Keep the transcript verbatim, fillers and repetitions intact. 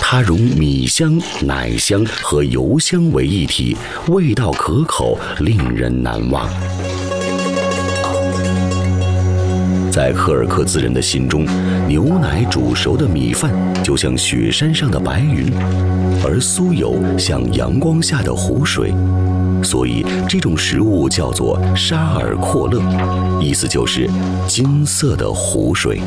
它融米香、奶香和油香为一体，味道可口，令人难忘。在柯尔克孜人的心中，牛奶煮熟的米饭就像雪山上的白云，而酥油像阳光下的湖水，所以这种食物叫做沙尔阔勒，意思就是金色的湖水。